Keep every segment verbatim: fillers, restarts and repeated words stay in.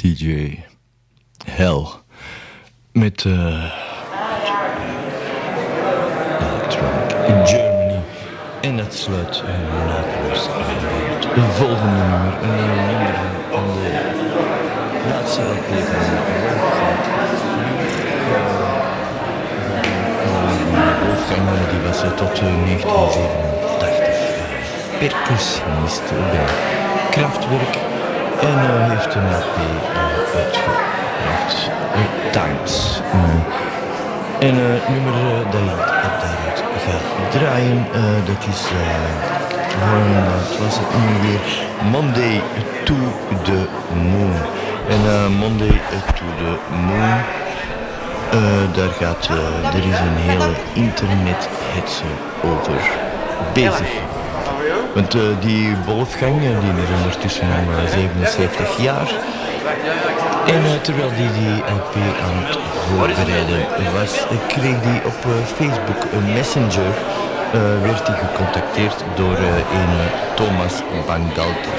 J Hell met uh, Electronic Germany. En dat sluit uh, naadloos aan bij het volgende nummer. Een uh, nummer van de laatste L P van Wolfgang. Wolfgang die was uh, tot uh, negentien zevenentachtig uh, percussionist bij Kraftwerk. En uh, heeft een L P uh, uitgebracht, uh, Times. Uh, en het uh, nummer uh, dat je daaruit gaat draaien, uh, dat is, uh, wat was het nu weer, Monday to the Moon. En uh, Monday to the Moon, uh, daar gaat, uh, er is een hele internethetze over bezig. Want uh, die Wolfgang, die is ondertussen al uh, zevenenzeventig jaar. En uh, terwijl die die L P aan het voorbereiden was, kreeg hij op uh, Facebook een messenger. Uh, werd hij gecontacteerd door uh, een Thomas Bangalter.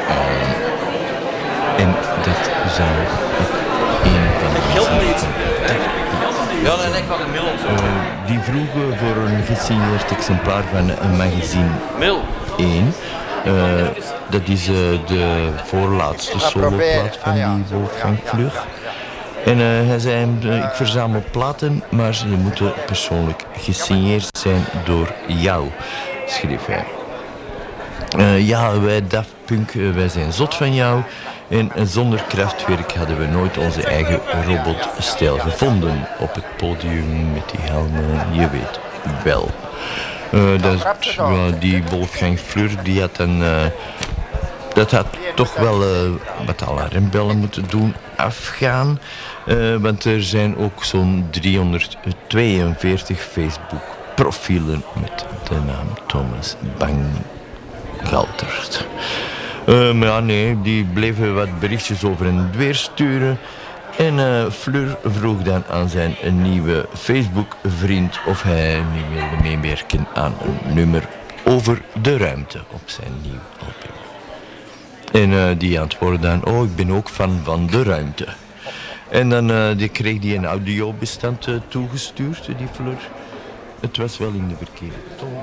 Uh, en dat zou een van de mensen ja, nee, ik had een mail uh, die vroegen voor een gesigneerd exemplaar van een magazine één. Uh, dat is uh, de voorlaatste soloplaat van die Wolfgang Flür. En uh, hij zei, uh, ik verzamel platen, maar ze moeten persoonlijk gesigneerd zijn door jou, schreef hij. Uh, ja, wij Daft Punk, uh, wij zijn zot van jou. En uh, zonder Kraftwerk hadden we nooit onze eigen robotstijl gevonden. Op het podium met die helmen, je weet wel. Uh, dat, uh, die Wolfgang Flür, die had dan... Uh, dat had toch wel uh, wat alarmbellen moeten doen afgaan. Uh, want er zijn ook zo'n driehonderdtweeënveertig Facebook-profielen met de naam Thomas Bangalter. Uh, maar ja, nee, die bleven wat berichtjes over en weer sturen. En uh, Flür vroeg dan aan zijn nieuwe Facebook-vriend of hij niet wilde meewerken aan een nummer over de ruimte op zijn nieuw L P. En uh, die antwoordde dan, oh, ik ben ook fan van de ruimte. En dan uh, die kreeg hij een audiobestand uh, toegestuurd, die Flür. Het was wel in de verkeerde toon.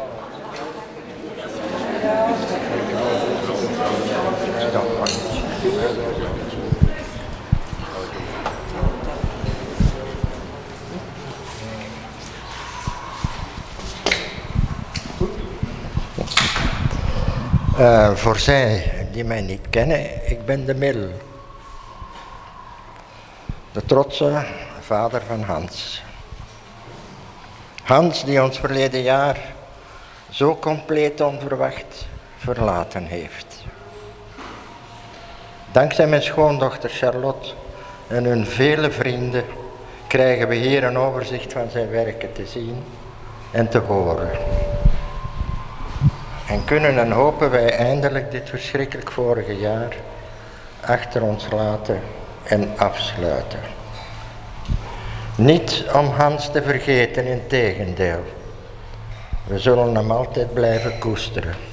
Uh, voor zij die mij niet kennen, ik ben de Mil. De trotse vader van Hans. Hans die ons verleden jaar zo compleet onverwacht verlaten heeft. Dankzij mijn schoondochter Charlotte en hun vele vrienden krijgen we hier een overzicht van zijn werken te zien en te horen. En kunnen en hopen wij eindelijk dit verschrikkelijk vorige jaar achter ons laten en afsluiten. Niet om Hans te vergeten, integendeel. We zullen hem altijd blijven koesteren.